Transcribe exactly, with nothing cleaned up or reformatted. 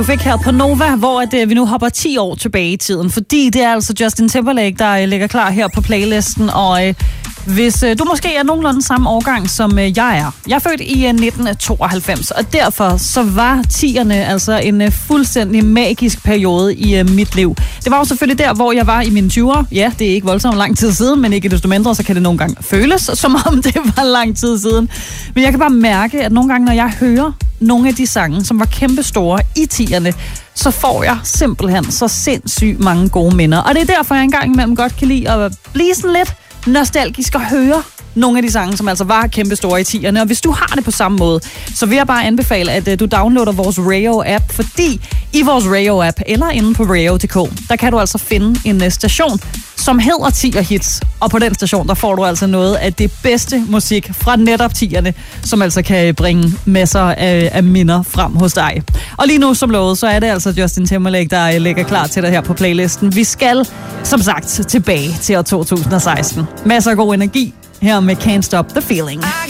Du fik her på Nova, hvor at, øh, vi nu hopper ti år tilbage i tiden, fordi det er altså Justin Timberlake, der øh, ligger klar her på playlisten, og øh, hvis øh, du måske er nogenlunde samme årgang, som øh, jeg er. Jeg er født i øh, nitten tooghalvfems, og derfor så var tierne altså en øh, fuldstændig magisk periode i øh, mit liv. Det var jo selvfølgelig der, hvor jeg var i mine tyvere. Ja, det er ikke voldsomt lang tid siden, men ikke desto mindre, så kan det nogle gange føles, som om det var lang tid siden. Men jeg kan bare mærke, at nogle gange, når jeg hører nogle af de sange, som var kæmpe store i tierne, så får jeg simpelthen så sindssygt mange gode minder. Og det er derfor, jeg engang imellem godt kan lide at blive sådan lidt nostalgisk og høre nogle af de sange, som altså var kæmpe store i tierne. Og hvis du har det på samme måde, så vil jeg bare anbefale, at uh, du downloader vores Rayo-app, fordi i vores Rayo-app, eller inde på rayo punktum d k, der kan du altså finde en uh, station, som hedder tier hits. Og på den station, der får du altså noget af det bedste musik fra netop tierne, som altså kan bringe masser af, af minder frem hos dig. Og lige nu, som lovet, så er det altså Justin Timberlake, der uh, ligger klar til dig her på playlisten. Vi skal, som sagt, tilbage til år to tusind og seksten. Masser af god energi her med Can't Stop the Feeling.